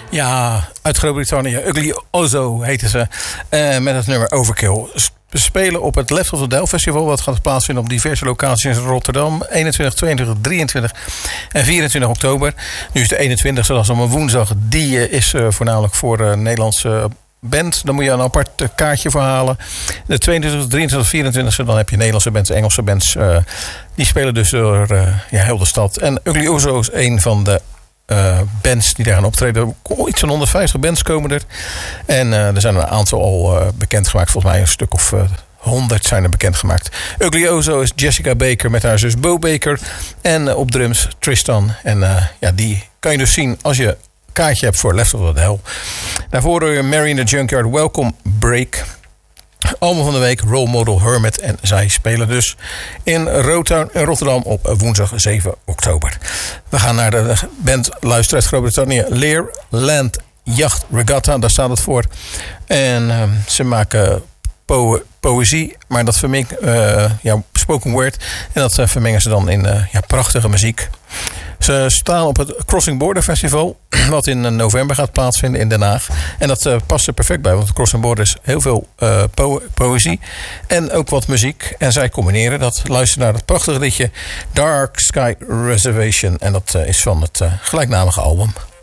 Ja, uit Groot-Brittannië. Ugly Ozo heten ze. Met het nummer Overkill. We spelen op het Left of the Dell Festival. Dat gaat plaatsvinden op diverse locaties in Rotterdam. 21, 22, 23 en 24 oktober. Nu is de 21, dat is op een woensdag. Die is voornamelijk voor Nederlandse band. Dan moet je een apart kaartje voor halen. De 22, 23, 24, dan heb je Nederlandse bands, Engelse bands. Die spelen dus door heel de stad. En Ugly Ozo is een van de bands die daar gaan optreden. Iets van 150 bands komen er. En er zijn een aantal al bekendgemaakt. Volgens mij een stuk of 100 zijn er bekendgemaakt. Ugly Ozo is Jessica Baker met haar zus Bo Baker. En op drums Tristan. En die kan je dus zien als je kaartje hebt voor Left of the Dell. Daarvoor hoor je Mary in the Junkyard, Welcome Break. Album van de week, Role Model Hermit. En zij spelen dus in Rotown in Rotterdam op woensdag 7 oktober. We gaan naar de band luisteren uit Groot-Brittannië. Learland Yacht Regatta, daar staat het voor. En ze maken poëzie, maar dat vermengt spoken word. En dat vermengen ze dan in prachtige muziek. Ze staan op het Crossing Border Festival, wat in november gaat plaatsvinden in Den Haag. En dat past er perfect bij, want het Crossing Border is heel veel poëzie en ook wat muziek. En zij combineren dat. Luister naar het prachtige liedje Dark Sky Reservation. En dat is van het gelijknamige album.